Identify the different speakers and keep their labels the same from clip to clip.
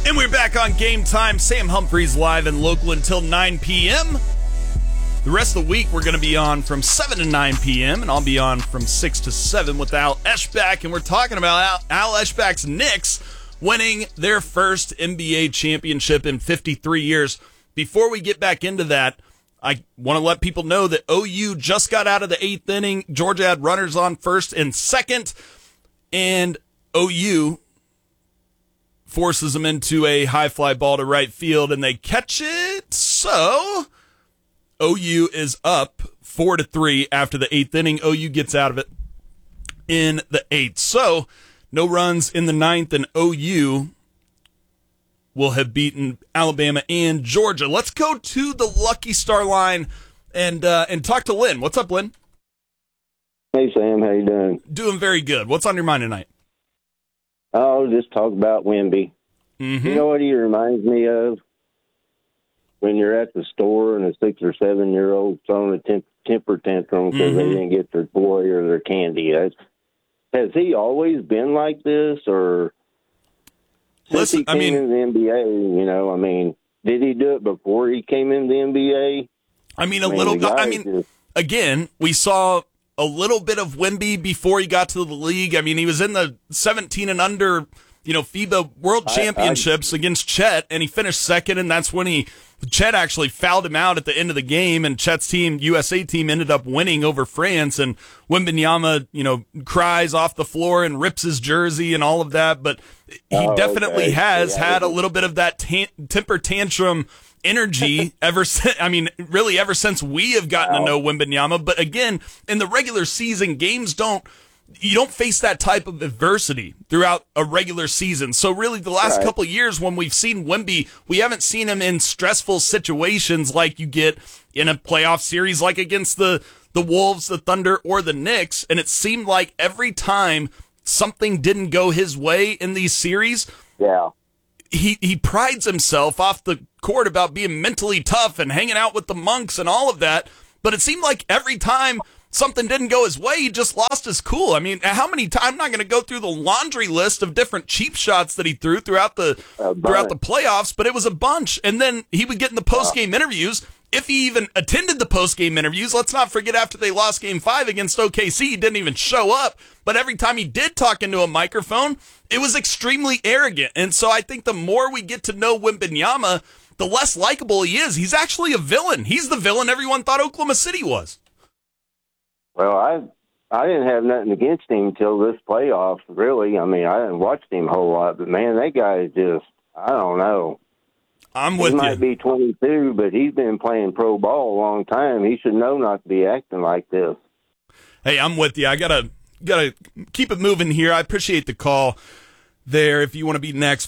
Speaker 1: And we're back on Game Time. Sam Humphreys live and local until 9 p.m. The rest of the week, we're going to be on from 7 to 9 p.m., and I'll be on from 6 to 7 with Al Eschbach, and we're talking about Al Eschbach's Knicks winning their first NBA championship in 53 years. Before we get back into that, I want to let people know that OU just got out of the 8th inning. Georgia had runners on first and second, and OU forces them into a high fly ball to right field, and they catch it. So OU is up 4-3 after the 8th inning. OU gets out of it in the 8th. So no runs in the 9th, and OU will have beaten Alabama and Georgia. Let's go to the Lucky Star line and talk to Lynn. What's up, Lynn?
Speaker 2: Hey, Sam. How you doing?
Speaker 1: Doing very good. What's on your mind tonight?
Speaker 2: I'll just talk about Wemby.
Speaker 1: Mm-hmm.
Speaker 2: You know what he reminds me of? When you're at the store and a 6 or 7 year old throwing a temper tantrum because they didn't get their toy or their candy. Has he always been like this, or since he came in the NBA? You know, I mean, did he do it before he came in the NBA?
Speaker 1: Again, we saw a little bit of Wemby before he got to the league. I mean, he was in the 17 and under, FIBA World Championships against Chet, and he finished second, and that's when Chet actually fouled him out at the end of the game, and Chet's team, USA team, ended up winning over France, and Wembanyama, cries off the floor and rips his jersey and all of that, but he definitely has had a little bit of that temper tantrum energy ever since we have gotten to know Wembanyama. But again, in the regular season, you don't face that type of adversity throughout a regular season. So really the last couple of years when we've seen Wemby, we haven't seen him in stressful situations like you get in a playoff series like against the Wolves, the Thunder, or the Knicks. And it seemed like every time something didn't go his way in these series, he prides himself off the court about being mentally tough and hanging out with the monks and all of that. But it seemed like every time something didn't go his way, he just lost his cool. I mean, how many times? I'm not going to go through the laundry list of different cheap shots that he threw throughout the playoffs, but it was a bunch. And then he would get in the post-game interviews. If he even attended the post-game interviews, let's not forget after they lost Game 5 against OKC, he didn't even show up. But every time he did talk into a microphone, it was extremely arrogant. And so I think the more we get to know Wembanyama, the less likable he is. He's actually a villain. He's the villain everyone thought Oklahoma City was.
Speaker 2: Well, I didn't have nothing against him until this playoff, really. I mean, I didn't watch him a whole lot, but, man, that guy is just, I don't know. He might be 22, but he's been playing pro ball a long time. He should know not to be acting like this.
Speaker 1: Hey, I'm with you. I gotta keep it moving here. I appreciate the call there. If you want to be next,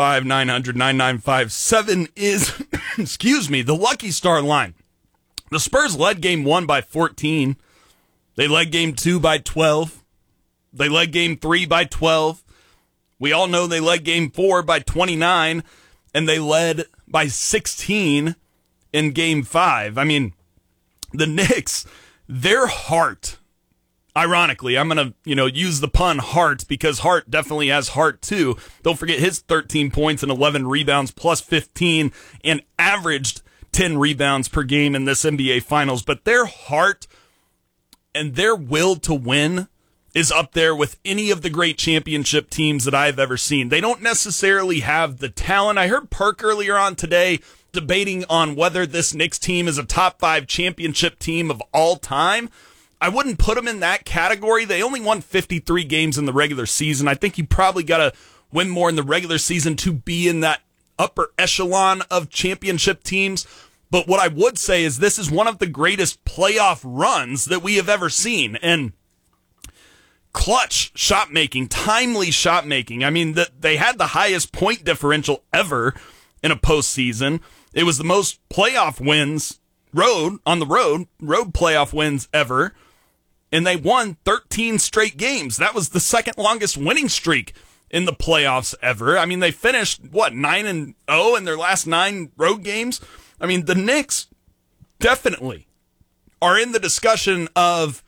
Speaker 1: 405-900-9957 is, the Lucky Star line. The Spurs led Game 1 by 14. They led Game 2 by 12. They led Game 3 by 12. We all know they led Game 4 by 29, and they led by 16 in Game 5. I mean, the Knicks, their heart, ironically, I'm going to, use the pun heart because Hart definitely has heart too. Don't forget his 13 points and 11 rebounds plus 15 and averaged 10 rebounds per game in this NBA Finals. But their heart and their will to win is up there with any of the great championship teams that I've ever seen. They don't necessarily have the talent. I heard Perk earlier on today debating on whether this Knicks team is a top 5 championship team of all time. I wouldn't put them in that category. They only won 53 games in the regular season. I think you probably got to win more in the regular season to be in that upper echelon of championship teams. But what I would say is this is one of the greatest playoff runs that we have ever seen. And clutch shot making, timely shot making. I mean, they had the highest point differential ever in a postseason. It was the most playoff wins, road playoff wins ever. And they won 13 straight games. That was the second longest winning streak in the playoffs ever. I mean, they finished, 9-0 in their last 9 road games? I mean, the Knicks definitely are in the discussion of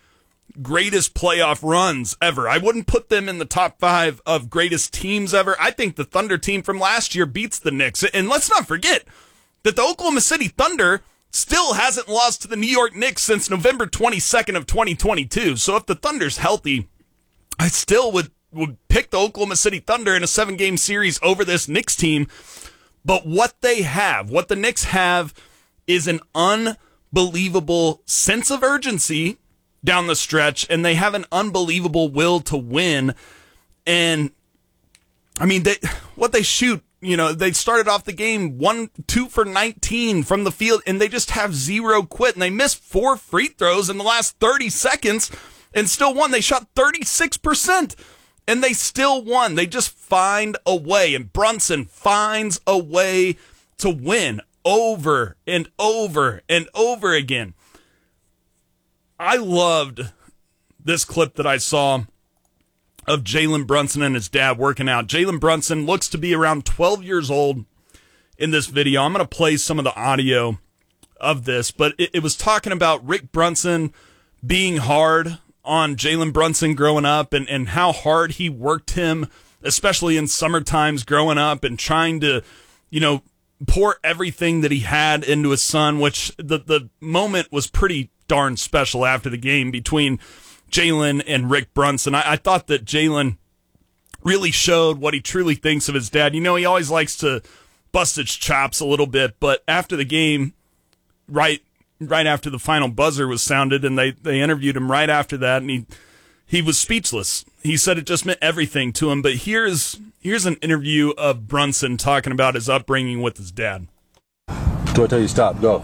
Speaker 1: greatest playoff runs ever. I wouldn't put them in the top 5 of greatest teams ever. I think the Thunder team from last year beats the Knicks. And let's not forget that the Oklahoma City Thunder still hasn't lost to the New York Knicks since November 22nd of 2022. So if the Thunder's healthy, I still would pick the Oklahoma City Thunder in a 7-game series over this Knicks team. But what the Knicks have is an unbelievable sense of urgency down the stretch, and they have an unbelievable will to win. And I mean, what they shoot, they started off the game 2 for 19 from the field, and they just have 0 quit, and they missed 4 free throws in the last 30 seconds and still won. They shot 36%, and they still won. They just find a way, and Brunson finds a way to win over and over and over again. I loved this clip that I saw of Jalen Brunson and his dad working out. Jalen Brunson looks to be around 12 years old in this video. I'm going to play some of the audio of this, but it was talking about Rick Brunson being hard on Jalen Brunson growing up and how hard he worked him, especially in summer times growing up and trying to, pour everything that he had into his son, which the moment was pretty darn special after the game between Jalen and Rick Brunson. I thought that Jalen really showed what he truly thinks of his dad. He always likes to bust his chops a little bit, but after the game, right after the final buzzer was sounded, and they interviewed him right after that, and he was speechless. He said it just meant everything to him. But here's an interview of Brunson talking about his upbringing with his dad.
Speaker 3: Do I tell you stop? Go.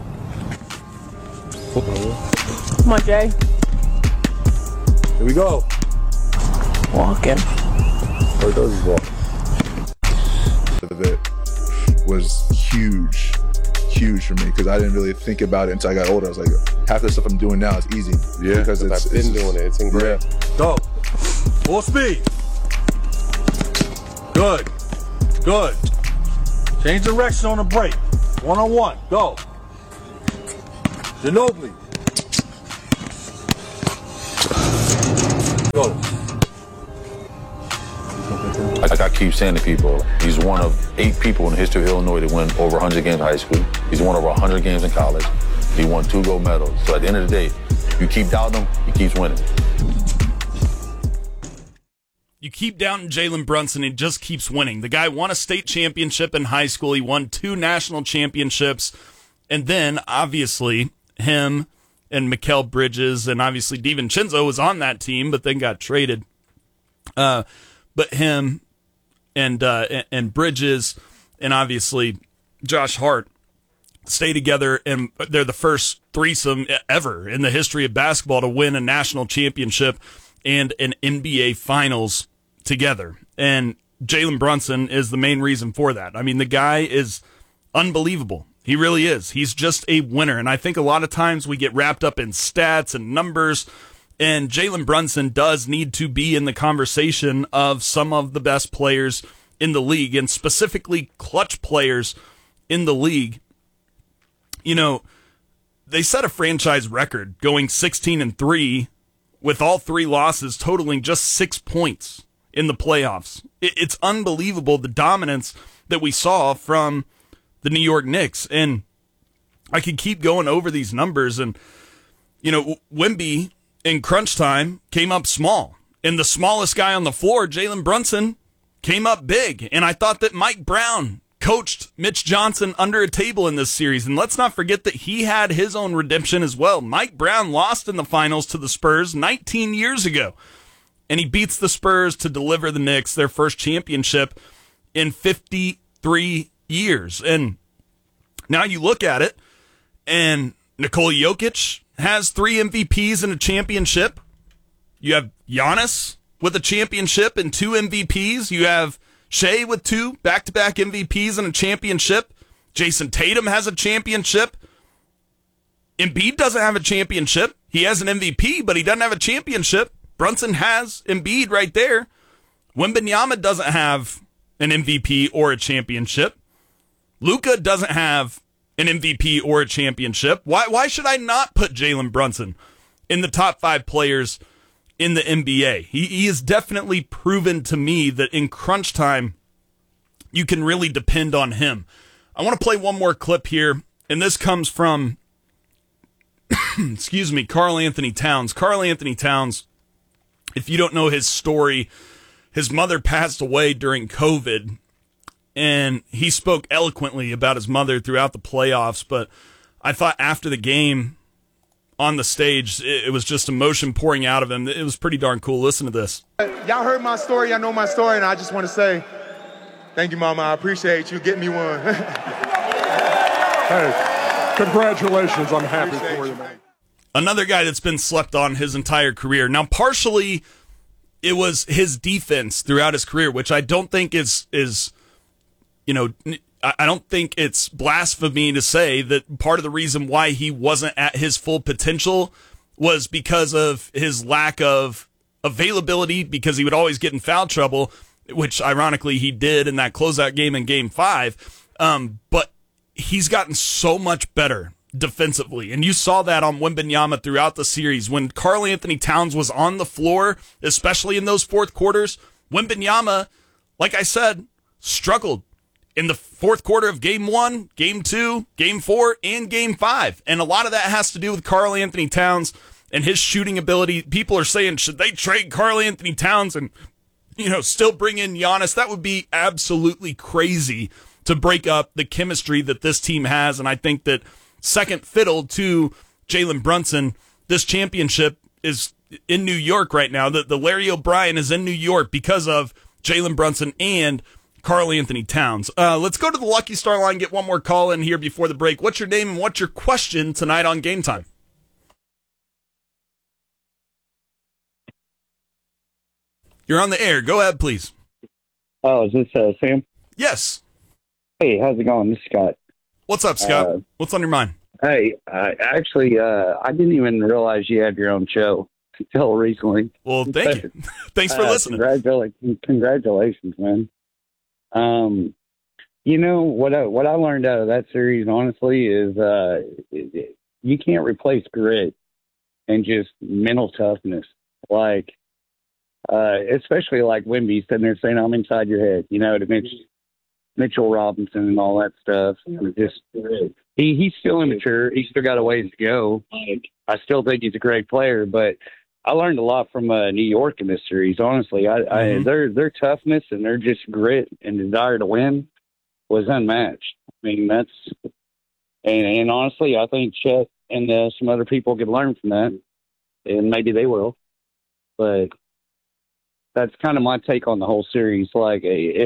Speaker 4: Come on, Jay.
Speaker 3: Here we go.
Speaker 4: Walking.
Speaker 3: Or does he walk?
Speaker 5: It was huge for me because I didn't really think about it until I got older. I was like, half the stuff I'm doing now is easy.
Speaker 3: Yeah,
Speaker 5: because
Speaker 3: I've been doing it. It's ingrained.
Speaker 5: Yeah.
Speaker 3: Go. Full speed. Good. Change direction on the break. 1-on-1. Go. Ginobili. Go.
Speaker 6: Like I keep saying to people, he's one of 8 people in the history of Illinois to win over 100 games in high school. He's won over 100 games in college. He won 2 gold medals. So at the end of the day, you keep doubting him, he keeps winning.
Speaker 1: You keep doubting Jalen Brunson, he just keeps winning. The guy won a state championship in high school. He won 2 national championships. And then, obviously, him and Mikal Bridges, and obviously DiVincenzo was on that team, but then got traded. But him and Bridges and obviously Josh Hart stay together, and they're the first threesome ever in the history of basketball to win a national championship and an NBA Finals together. And Jalen Brunson is the main reason for that. I mean, the guy is unbelievable. He really is. He's just a winner. And I think a lot of times we get wrapped up in stats and numbers, and Jalen Brunson does need to be in the conversation of some of the best players in the league, and specifically clutch players in the league. They set a franchise record going 16-3 with all 3 losses totaling just 6 points in the playoffs. It's unbelievable, the dominance that we saw from the New York Knicks. And I could keep going over these numbers. And, Wemby in crunch time came up small. And the smallest guy on the floor, Jalen Brunson, came up big. And I thought that Mike Brown coached Mitch Johnson under a table in this series. And let's not forget that he had his own redemption as well. Mike Brown lost in the finals to the Spurs 19 years ago. And he beats the Spurs to deliver the Knicks their first championship in 53 years. And now you look at it, and Nikola Jokic has 3 MVPs and a championship. You have Giannis with a championship and 2 MVPs. You have Shea with 2 back-to-back MVPs and a championship. Jason Tatum has a championship. Embiid doesn't have a championship. He has an MVP, but he doesn't have a championship. Brunson has Embiid right there. Wembanyama doesn't have an MVP or a championship. Luka doesn't have an MVP or a championship. Why should I not put Jalen Brunson in the top 5 players in the NBA. He has definitely proven to me that in crunch time, you can really depend on him. I want to play one more clip here, and this comes from, Karl Anthony Towns. Karl Anthony Towns, if you don't know his story, his mother passed away during COVID, and he spoke eloquently about his mother throughout the playoffs, but I thought after the game on the stage, it was just emotion pouring out of him. It was pretty darn cool. Listen to this.
Speaker 7: Y'all heard my story. Y'all know my story, and I just want to say thank you, Mama. I appreciate you. Get me one.
Speaker 3: Hey, congratulations. I'm happy for you, man.
Speaker 1: Another guy that's been slept on his entire career. Now, partially, it was his defense throughout his career, which I don't think is I don't think it's blasphemy to say that part of the reason why he wasn't at his full potential was because of his lack of availability, because he would always get in foul trouble, which ironically he did in that closeout game in Game 5. But he's gotten so much better defensively, and you saw that on Wembanyama throughout the series. When Karl Anthony Towns was on the floor, especially in those fourth quarters, Wembanyama, like I said, struggled in the fourth quarter of Game 1, Game 2, Game 4, and Game 5. And a lot of that has to do with Karl Anthony Towns and his shooting ability. People are saying, should they trade Karl Anthony Towns and, still bring in Giannis? That would be absolutely crazy to break up the chemistry that this team has. And I think that second fiddle to Jalen Brunson, this championship is in New York right now. The Larry O'Brien is in New York because of Jalen Brunson and Karl Anthony Towns. Let's go to the Lucky Star line, get one more call in here before the break. What's your name and what's your question tonight on Game Time? You're on the air. Go ahead, please.
Speaker 8: Oh, is this Sam?
Speaker 1: Yes.
Speaker 8: Hey, how's it going? This is Scott.
Speaker 1: What's up, Scott? What's on your mind?
Speaker 8: Hey, actually, I didn't even realize you had your own show until recently.
Speaker 1: Well, thank you. Thanks for listening.
Speaker 8: Congratulations, man. What I learned out of that series, honestly, is you can't replace grit and just mental toughness. Like, especially like Wemby sitting there saying, "I'm inside your head," to Mitchell Robinson and all that stuff. Just he's still immature. He's still got a ways to go. I still think he's a great player, but I learned a lot from New York in this series. Honestly, their toughness and their just grit and desire to win was unmatched. I mean, and honestly, I think Chet and some other people could learn from that, and maybe they will. But that's kind of my take on the whole series. Like,